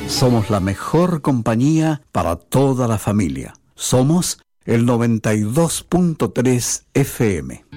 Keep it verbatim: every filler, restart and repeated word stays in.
Somos la mejor compañía para toda la familia. Somos el noventa y dos punto tres F M.